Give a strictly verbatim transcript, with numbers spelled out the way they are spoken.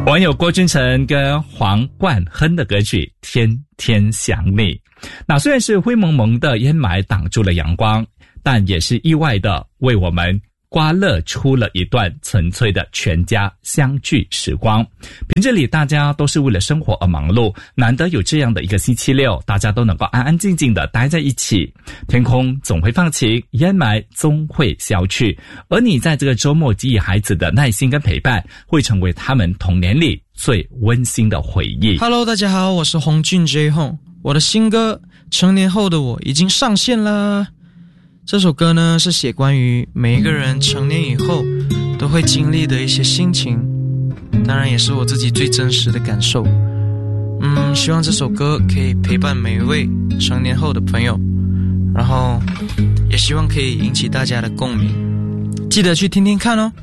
网友郭君成跟黄冠亨的歌曲《天天想你》。那虽然是灰蒙蒙的烟霾挡住了阳光，但也是意外的为我们刮勒出了一段纯粹的全家相聚时光。平日里大家都是为了生活而忙碌，难得有这样的一个星期六，大家都能够安安静静的待在一起。天空总会放晴，烟霾终会消去，而你在这个周末给予孩子的耐心跟陪伴，会成为他们童年里最温馨的回忆。 Hello， 大家好，我是洪俊 J Hong， 我的新歌《成年后的我》已经上线啦。这首歌呢，是写关于每一个人成年以后都会经历的一些心情，当然也是我自己最真实的感受。嗯，希望这首歌可以陪伴每一位成年后的朋友，然后也希望可以引起大家的共鸣，记得去听听看哦。